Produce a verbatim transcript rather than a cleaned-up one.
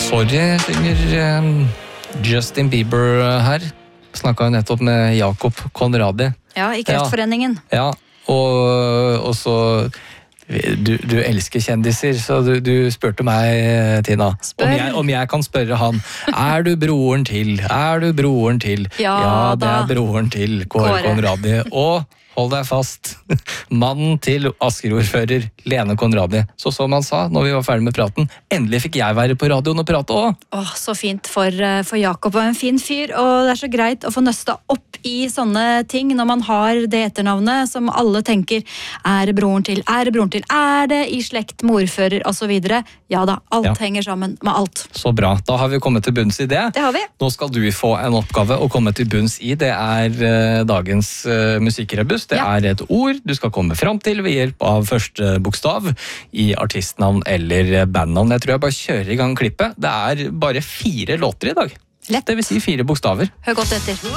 Sorry, synger eh, Justin Bieber her. Snakket jo nettopp med Jakob Conradi. Ja, i Kreftforeningen. Ja, ja og, og så du, du elsker kjendiser, så du, du spurte meg, Tina, Spør. om jeg, om jeg kan spørre han. Er du broren til? Er du broren til? Ja, ja det da. er broren til Kåre Kåre. Conradi. Og hold deg fast, mannen til Asker-ordfører Lene Conradi. Så som han sa når vi var ferdig med praten, endelig fikk jeg være på radioen og prate også. Åh, så fint for, eh, for Jakob, og en fin fyr, og det er så greit å få nøsta opp i sånne ting når man har det etternavnet som alle tenker, er det broren til, er det broren til, er det i slekt med ordfører, og så videre. Ja da, alt Ja. henger sammen med alt. Så bra, da har vi kommet til bunns i det. Det har vi. Nå skal du få en oppgave å komme til bunns i. Det er eh, dagens eh, musikkrebus. Det Ja. er et ord du skal komme fram til ved hjelp av første bokstav i artistnavn eller bandnavn. Jeg tror jeg bare kjører i gang klippet. Det er bare fire låter i dag. Lett. Det vil si fire bokstaver. Hør godt etter.